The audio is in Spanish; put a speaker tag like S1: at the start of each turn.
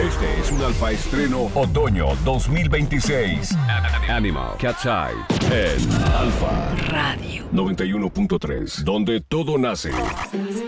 S1: Este es un alfa estreno otoño 2026. Animal Cat's Eye en Alfa Radio 91.3, donde todo nace.